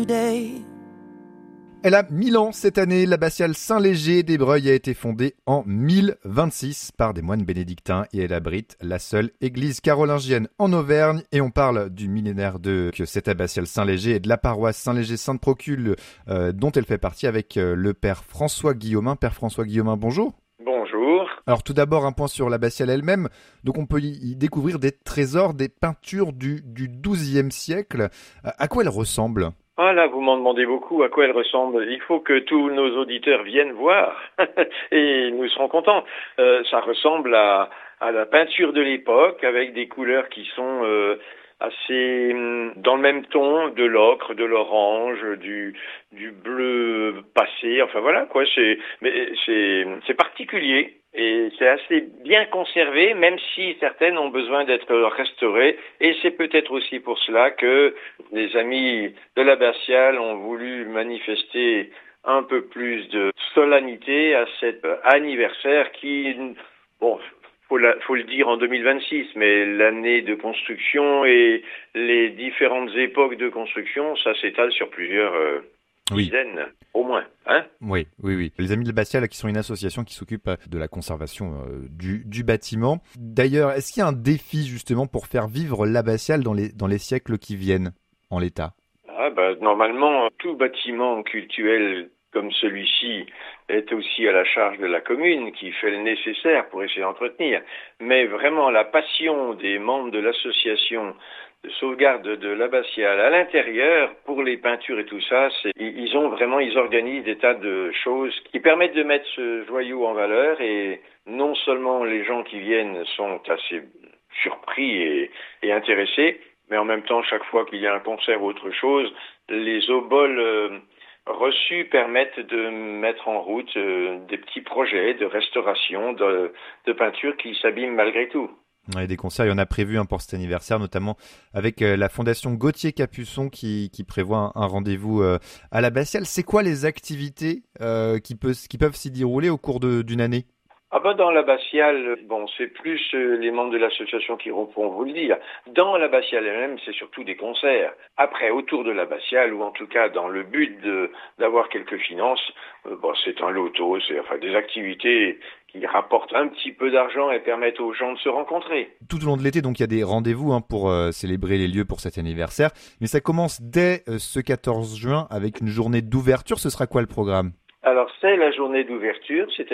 Elle a 1000 ans cette année, l'abbatiale Saint-Léger d'Ébreuil a été fondée en 1026 par des moines bénédictins et elle abrite la seule église carolingienne en Auvergne. Et on parle du millénaire de cette abbatiale Saint-Léger et de la paroisse Saint-Léger-Sainte-Procule dont elle fait partie avec le père François Guillaumin. Père François Guillaumin, bonjour. Bonjour. Alors tout d'abord un point sur l'abbatiale elle-même. Donc on peut y découvrir des trésors, des peintures du XIIe siècle. À quoi elle ressemble ? Ah là, vous m'en demandez beaucoup à quoi elle ressemble. Il faut que tous nos auditeurs viennent voir et nous serons contents. Ça ressemble à la peinture de l'époque avec des couleurs qui sont assez dans le même ton, de l'ocre, de l'orange, du bleu passé. Enfin voilà quoi. C'est particulier. Et c'est assez bien conservé, même si certaines ont besoin d'être restaurées. Et c'est peut-être aussi pour cela que les amis de l'abbatiale ont voulu manifester un peu plus de solennité à cet anniversaire qui, bon, faut le dire en 2026, mais l'année de construction et les différentes époques de construction, ça s'étale sur plusieurs dizaines, au moins, hein? Oui. Les Amis de l'abbatiale, qui sont une association qui s'occupe de la conservation du bâtiment. D'ailleurs, est-ce qu'il y a un défi justement pour faire vivre l'abbatiale dans les siècles qui viennent en l'état? Normalement, tout bâtiment cultuel comme celui-ci est aussi à la charge de la commune qui fait le nécessaire pour essayer d'entretenir. Mais vraiment, la passion des membres de l'association de sauvegarde de l'abbatiale à l'intérieur pour les peintures et tout ça, ils organisent des tas de choses qui permettent de mettre ce joyau en valeur et non seulement les gens qui viennent sont assez surpris et intéressés, mais en même temps, chaque fois qu'il y a un concert ou autre chose, les oboles reçus permettent de mettre en route des petits projets de restauration, de peinture qui s'abîment malgré tout. Ouais, des concerts, il y en a prévu pour cet anniversaire, notamment avec la fondation Gauthier Capuçon qui prévoit un rendez-vous à l'abbatiale. C'est quoi les activités qui peuvent s'y dérouler au cours d'une année ? Dans l'abbatiale, c'est plus les membres de l'association qui pourront vous le dire. Dans l'abbatiale elle-même, c'est surtout des concerts. Après, autour de l'abbatiale, ou en tout cas dans le but d'avoir quelques finances, c'est un loto, c'est des activités qui rapportent un petit peu d'argent et permettent aux gens de se rencontrer. Tout au long de l'été, donc il y a des rendez-vous pour célébrer les lieux pour cet anniversaire. Mais ça commence dès ce 14 juin avec une journée d'ouverture. Ce sera quoi le programme ? Alors, c'est la journée d'ouverture,